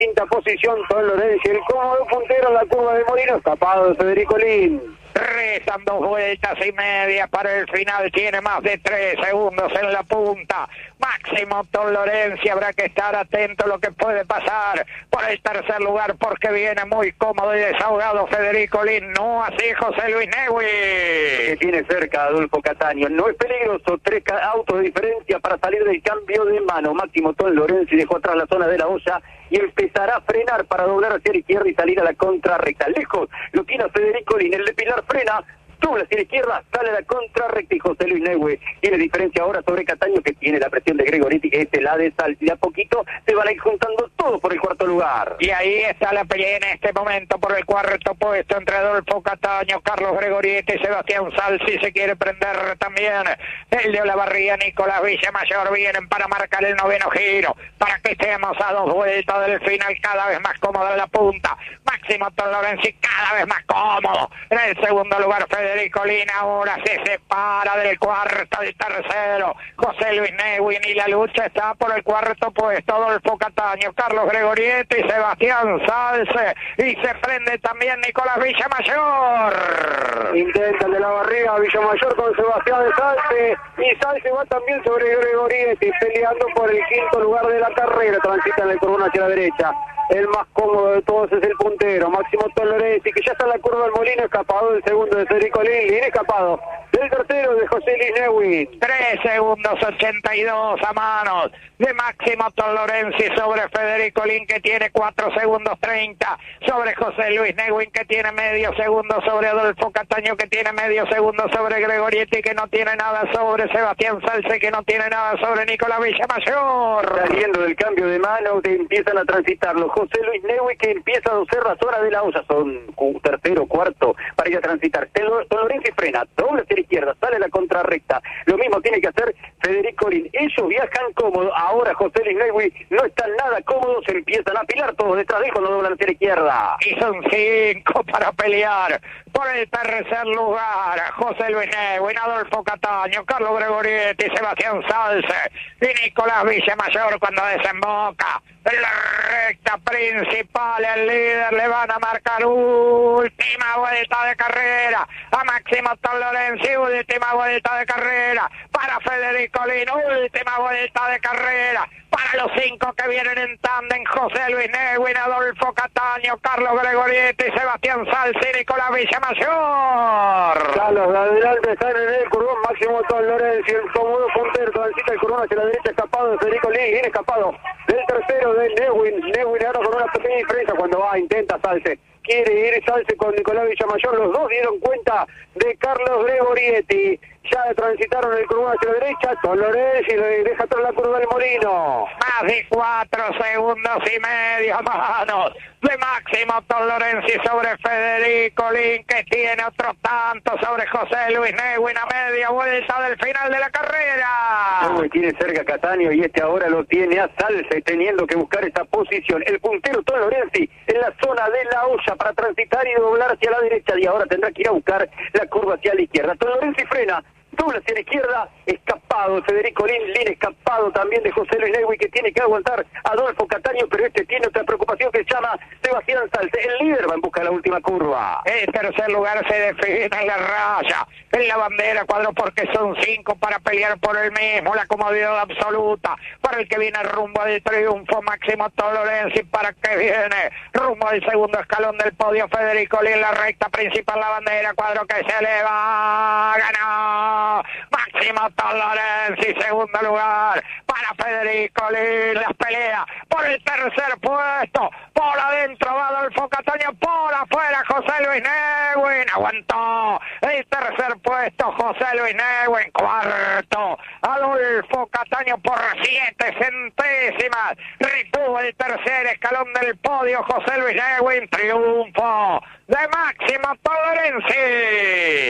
quinta posición, Don Lorenzo, el cómodo puntero en la curva de Molino, escapado de Federico Lin. Restan 2 vueltas y media para el final, tiene más de 3 segundos en la punta. Máximo Don Lorenzi, habrá que estar atento a lo que puede pasar por el tercer lugar, porque viene muy cómodo y desahogado Federico Lin, no así José Luis Negui. Que tiene cerca a Adolfo Cataño, no es peligroso, 3 autos de diferencia para salir del cambio de mano. Máximo Don Lorenzi dejó atrás la zona de la olla y empezará a frenar para doblar hacia la izquierda y salir a la contrarrecta. Lejos lo tiene Federico Lin, el de Pilar frena, dobla hacia la izquierda, sale a la contrarrecta y José Luis Negui tiene diferencia ahora sobre Cataño, que tiene la presión de Gregoretti, que es la de Salsi. De a poquito se van a ir juntando todos por el cuarto lugar. Y ahí está la pelea en este momento por el cuarto puesto entre Adolfo Cataño, Carlos Gregoretti y Sebastián Salsi. Se quiere prender también el de Olavarría, Nicolás Villamayor. Vienen para marcar el noveno giro, para que estemos a 2 vueltas del final, cada vez más cómodo en la punta. Máximo Don Lorenzi cada vez más cómodo en el segundo lugar. Federico Lin ahora se separa del cuarto al tercero. José Luis Negui, y la lucha está por el cuarto puesto. Adolfo Cataño, Carlos Gregoretti y Sebastián Salce. Y se prende también Nicolás Villamayor. Intenta el de la barriga Villamayor con Sebastián Salce. Y Salce va también sobre Gregoretti, peleando por el quinto lugar de la carrera. Transita en el cordón hacia la derecha. El más cómodo de todos es el puntero, Máximo Don Lorenzi, que ya está en la curva del Molino, escapado del segundo de Federico Lin, escapado del tercero de José Luis Negui. 3 segundos 82 a manos de Máximo Don Lorenzi sobre Federico Lin, que tiene 4 segundos 30, sobre José Luis Negui, que tiene medio segundo, sobre Adolfo Cataño, que tiene medio segundo, sobre Gregoretti, que no tiene nada, sobre Sebastián Salce, que no tiene nada, sobre Nicolás Villamayor. Saliendo del cambio de mano, que empiezan a transitarlo. José Luis Negui, que empieza a hacer las horas de la olla, son tercero, cuarto, para ir a transitar. Don Lorenzi frena, dobla hacia la izquierda, sale a la contrarrecta. Lo mismo tiene que hacer Federico Lin. Ellos viajan cómodos. Ahora José Luis Negui no están nada cómodos, se empiezan a apilar todos detrás de él cuando doblan hacia la izquierda. Y son 5 para pelear por el tercer lugar. José Luis Negui, Adolfo Cataño, Carlos Gregoretti, Sebastián Salce y Nicolás Villamayor cuando desemboca en la recta principal. El líder le van a marcar última vuelta de carrera a Máximo Don Lorenzi, última vuelta de carrera para Federico Lin, última vuelta de carrera para los 5 que vienen en tándem: José Luis Negui, Adolfo Cataño, Carlos Gregoretti, Sebastián Salce y Nicolás Villamayor. Carlos de adelante están en el curvón, Máximo Don Lorenzi, el cómodo puntero, transita el curvón hacia la derecha, escapado de Federico Lin, viene escapado del tercero de Negui ahora con una pequeña diferencia cuando va, intenta Salce. Quiere ir Salce con Nicolás Villamayor, los dos dieron cuenta de Carlos Gregoretti. Ya transitaron el curvón hacia la derecha, Don Lorenzi le deja atrás la curva del Molino. Más de 4 segundos y medio a manos de Máximo Don Lorenzi sobre Federico Lin, que tiene otro tanto sobre José Luis Negui, a media vuelta del final de la carrera. Negui tiene cerca a Cataño y este ahora lo tiene a Salce, teniendo que buscar esa posición. El puntero Don Lorenzi en la zona de la olla para transitar y doblar hacia la derecha, y ahora tendrá que ir a buscar la curva hacia la izquierda. Don Lorenzi frena, dobla hacia la izquierda, escapado de Federico Lin, escapado también de José Luis Negui, que tiene que aguantar a Adolfo Cataño, pero este tiene otra preocupación que se llama Sebastián Salce. El líder va en busca de la última curva. El tercer lugar se define en la raya, en la bandera cuadro, porque son 5 para pelear por el mismo, la comodidad absoluta para el que viene rumbo al triunfo, Máximo Don Lorenzi, para que viene rumbo al segundo escalón del podio, Federico Lin, la recta principal, la bandera cuadro que se eleva, ganó Máximo Don Lorenzi, segundo lugar para Federico Lin. Las peleas por el tercer puesto, por adentro va Adolfo Cataño, por afuera José Luis Negui, aguantó el tercer puesto José Luis Negui, en cuarto Adolfo Cataño por 7 centésimas, retuvo el tercer escalón del podio José Luis Negui, triunfo de Máximo Don Lorenzi.